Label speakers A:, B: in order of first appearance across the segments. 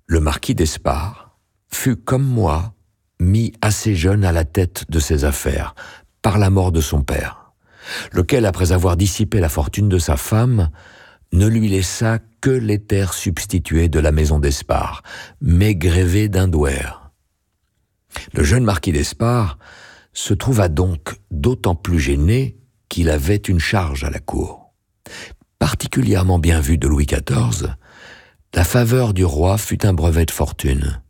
A: Le marquis d'Espard fut, comme moi, mis assez jeune à la tête de ses affaires, par la mort de son père, lequel, après avoir dissipé la fortune de sa femme, ne lui laissa que les terres substituées de la maison d'Espard, mais grévées d'un douaire. Le jeune marquis d'Espard se trouva donc d'autant plus gêné qu'il avait une charge à la cour. Particulièrement bien vue de Louis XIV, la faveur du roi fut un brevet de fortune.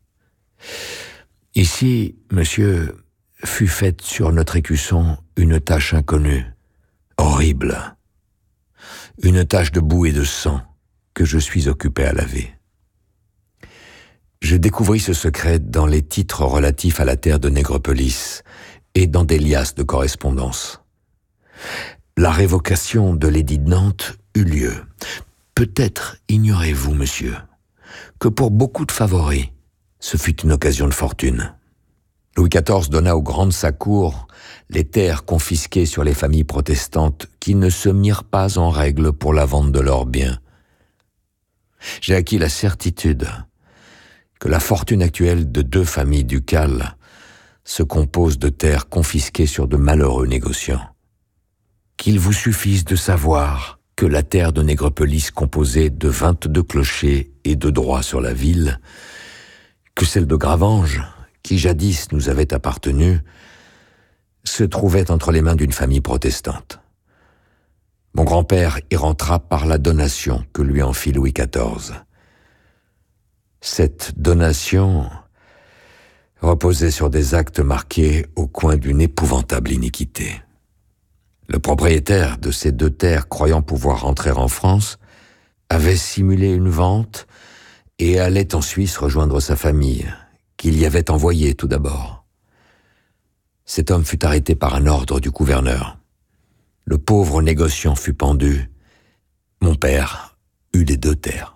A: Ici, monsieur, fut faite sur notre écusson une tache inconnue, horrible, une tache de boue et de sang que je suis occupé à laver. Je découvris ce secret dans les titres relatifs à la terre de Nègrepelisse et dans des liasses de correspondance. La révocation de l'édit de Nantes eut lieu. Peut-être ignorez-vous, monsieur, que pour beaucoup de favoris, ce fut une occasion de fortune. Louis XIV donna au grand de sa cour les terres confisquées sur les familles protestantes qui ne se mirent pas en règle pour la vente de leurs biens. J'ai acquis la certitude que la fortune actuelle de 2 familles ducales se compose de terres confisquées sur de malheureux négociants. Qu'il vous suffise de savoir que la terre de Nègrepelisse composait de 22 clochers et de droits sur la ville, que celle de Gravenges, qui jadis nous avait appartenu, se trouvait entre les mains d'une famille protestante. Mon grand-père y rentra par la donation que lui en fit Louis XIV. Cette donation reposait sur des actes marqués au coin d'une épouvantable iniquité. Le propriétaire de ces 2 terres, croyant pouvoir rentrer en France, avait simulé une vente et allait en Suisse rejoindre sa famille, qu'il y avait envoyée tout d'abord. Cet homme fut arrêté par un ordre du gouverneur. Le pauvre négociant fut pendu. Mon père eut les 2 terres.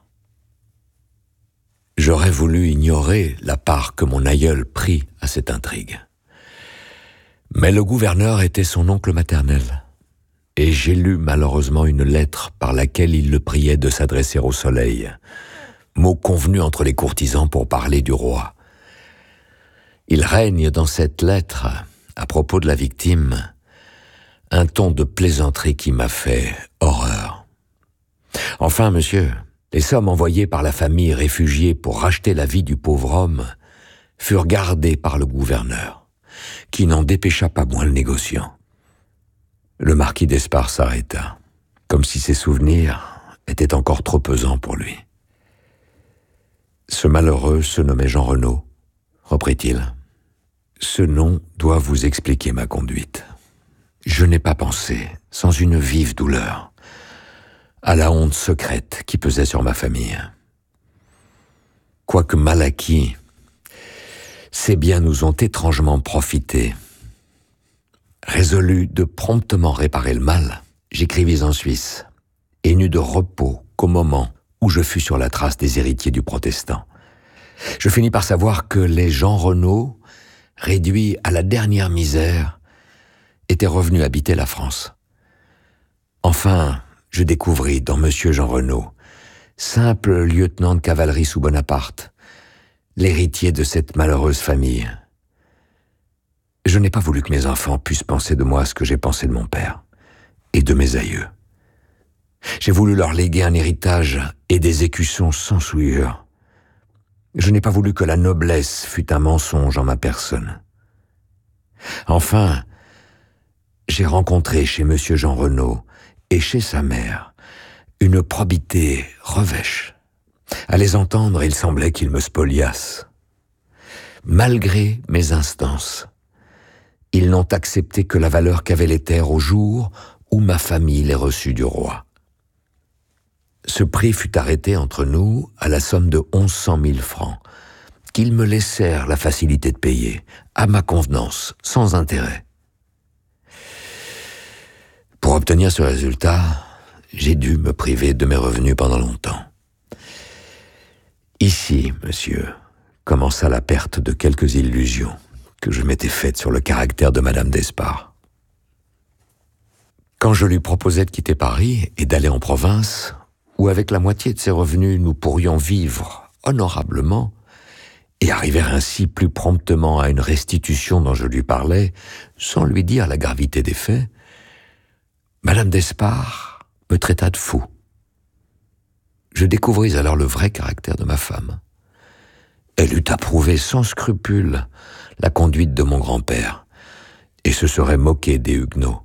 A: J'aurais voulu ignorer la part que mon aïeul prit à cette intrigue. Mais le gouverneur était son oncle maternel, et j'ai lu malheureusement une lettre par laquelle il le priait de s'adresser au soleil, mot convenu entre les courtisans pour parler du roi. Il règne dans cette lettre, à propos de la victime, un ton de plaisanterie qui m'a fait horreur. Enfin, monsieur, les sommes envoyées par la famille réfugiée pour racheter la vie du pauvre homme furent gardées par le gouverneur, qui n'en dépêcha pas moins le négociant. Le marquis d'Espard s'arrêta, comme si ses souvenirs étaient encore trop pesants pour lui. Ce malheureux se nommait Jean Renaud, reprit-il. Ce nom doit vous expliquer ma conduite. Je n'ai pas pensé, sans une vive douleur, à la honte secrète qui pesait sur ma famille. Quoique mal acquis, ces biens nous ont étrangement profité. Résolu de promptement réparer le mal, j'écrivis en Suisse, et n'eus de repos qu'au moment où je fus sur la trace des héritiers du protestant. Je finis par savoir que les Jean Renaud, réduits à la dernière misère, étaient revenus habiter la France. Enfin, je découvris dans monsieur Jean Renaud, simple lieutenant de cavalerie sous Bonaparte, l'héritier de cette malheureuse famille. Je n'ai pas voulu que mes enfants puissent penser de moi ce que j'ai pensé de mon père et de mes aïeux. J'ai voulu leur léguer un héritage et des écussons sans souillure. Je n'ai pas voulu que la noblesse fût un mensonge en ma personne. Enfin, j'ai rencontré chez monsieur Jean Renaud et chez sa mère une probité revêche. À les entendre, il semblait qu'ils me spoliassent. Malgré mes instances, ils n'ont accepté que la valeur qu'avaient les terres au jour où ma famille les reçut du roi. Ce prix fut arrêté entre nous à la somme de 1100 000 francs, qu'ils me laissèrent la facilité de payer, à ma convenance, sans intérêt. Pour obtenir ce résultat, j'ai dû me priver de mes revenus pendant longtemps. Ici, monsieur, commença la perte de quelques illusions que je m'étais faites sur le caractère de madame d'Espard. Quand je lui proposai de quitter Paris et d'aller en province, où avec la moitié de ses revenus nous pourrions vivre honorablement et arriver ainsi plus promptement à une restitution dont je lui parlais, sans lui dire la gravité des faits, Madame d'Espard me traita de fou. Je découvris alors le vrai caractère de ma femme. Elle eût approuvé sans scrupule la conduite de mon grand-père et se serait moquée des Huguenots.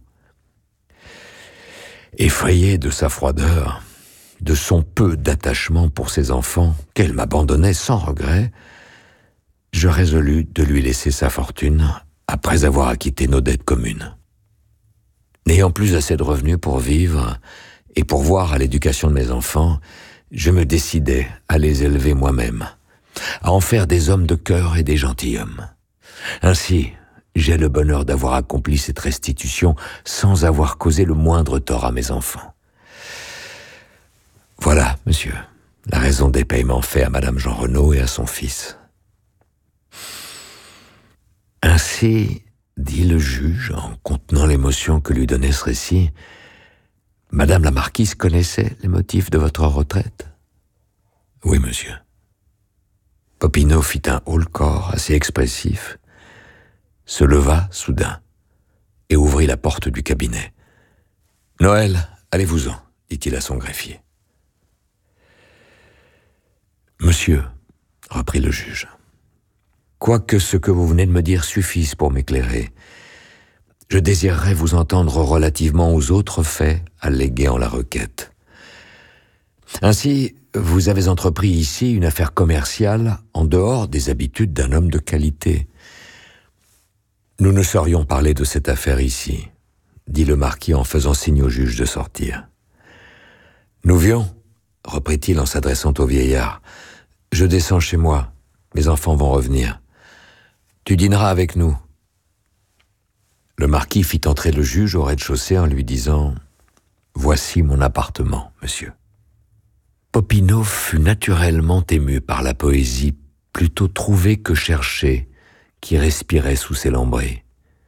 A: Effrayée de sa froideur, de son peu d'attachement pour ses enfants, qu'elle m'abandonnait sans regret, je résolus de lui laisser sa fortune après avoir acquitté nos dettes communes. N'ayant plus assez de revenus pour vivre et pour voir à l'éducation de mes enfants, je me décidai à les élever moi-même, à en faire des hommes de cœur et des gentilshommes. Ainsi, j'ai le bonheur d'avoir accompli cette restitution sans avoir causé le moindre tort à mes enfants. Voilà, monsieur, la raison des paiements faits à Madame Jeanrenaud et à son fils. Ainsi, dit le juge, en contenant l'émotion que lui donnait ce récit, Madame la marquise connaissait les motifs de votre retraite ? Oui, monsieur. Popinot fit un haut-le-corps assez expressif, se leva soudain et ouvrit la porte du cabinet. « Noël, allez-vous-en, dit-il à son greffier. »« Monsieur, reprit le juge, quoique ce que vous venez de me dire suffise pour m'éclairer, je désirerais vous entendre relativement aux autres faits allégués en la requête. Ainsi, vous avez entrepris ici une affaire commerciale en dehors des habitudes d'un homme de qualité. Nous ne saurions parler de cette affaire ici, dit le marquis en faisant signe au juge de sortir. Nouvion, reprit-il en s'adressant au vieillard, je descends chez moi, mes enfants vont revenir. Tu dîneras avec nous. Le marquis fit entrer le juge au rez-de-chaussée en lui disant « Voici mon appartement, monsieur. » Popinot fut naturellement ému par la poésie plutôt trouvée que cherchée qui respirait sous ses lambris.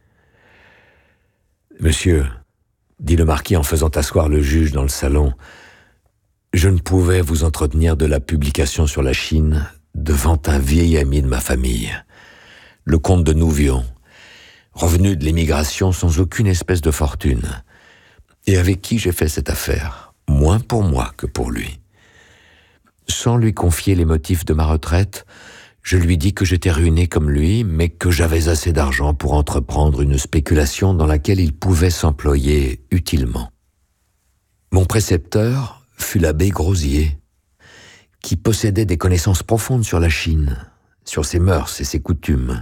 A: « Monsieur, dit le marquis en faisant asseoir le juge dans le salon, je ne pouvais vous entretenir de la publication sur la Chine devant un vieil ami de ma famille, le comte de Nouvion, revenu de l'émigration sans aucune espèce de fortune, et avec qui j'ai fait cette affaire, moins pour moi que pour lui. Sans lui confier les motifs de ma retraite, je lui dis que j'étais ruiné comme lui, mais que j'avais assez d'argent pour entreprendre une spéculation dans laquelle il pouvait s'employer utilement. Mon précepteur fut l'abbé Grosier, qui possédait des connaissances profondes sur la Chine, sur ses mœurs et ses coutumes.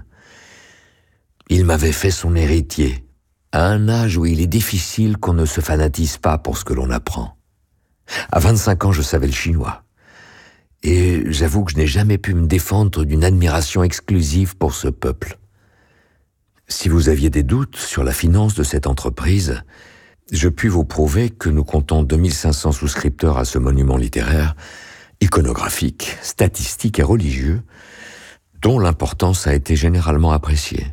A: Il m'avait fait son héritier, à un âge où il est difficile qu'on ne se fanatise pas pour ce que l'on apprend. À 25 ans, je savais le chinois. Et j'avoue que je n'ai jamais pu me défendre d'une admiration exclusive pour ce peuple. Si vous aviez des doutes sur la finance de cette entreprise, je puis vous prouver que nous comptons 2500 souscripteurs à ce monument littéraire, iconographique, statistique et religieux, dont l'importance a été généralement appréciée.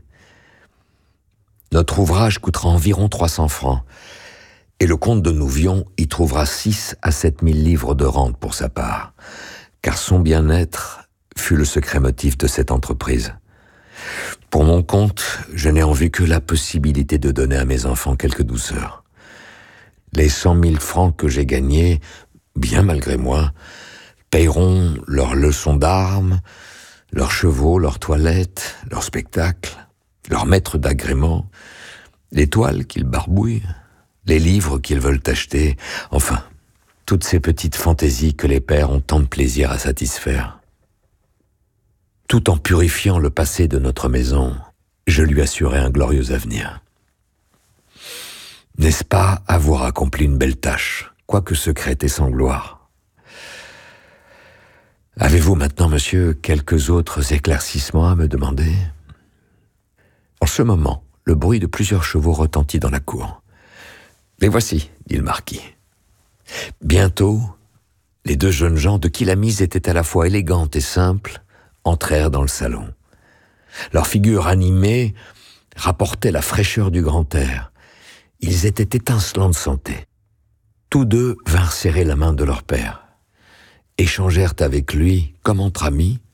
A: Notre ouvrage coûtera environ 300 francs, et le comte de Nouvion y trouvera 6 à 7 000 livres de rente pour sa part, car son bien-être fut le secret motif de cette entreprise. Pour mon compte, je n'ai en vue que la possibilité de donner à mes enfants quelques douceurs. Les 100 000 francs que j'ai gagnés, bien malgré moi, payeront leurs leçons d'armes, leurs chevaux, leurs toilettes, leurs spectacles, leurs maîtres d'agrément, les toiles qu'ils barbouillent, les livres qu'ils veulent acheter, enfin, toutes ces petites fantaisies que les pères ont tant de plaisir à satisfaire. Tout en purifiant le passé de notre maison, je lui assurais un glorieux avenir. N'est-ce pas avoir accompli une belle tâche, quoique secrète et sans gloire? Avez-vous maintenant, monsieur, quelques autres éclaircissements à me demander? En ce moment, le bruit de plusieurs chevaux retentit dans la cour. « Les voici, dit le marquis. » Bientôt, les deux jeunes gens de qui la mise était à la fois élégante et simple entrèrent dans le salon. Leurs figures animées rapportaient la fraîcheur du grand air. Ils étaient étincelants de santé. Tous deux vinrent serrer la main de leur père. échangèrent avec lui, comme entre amis,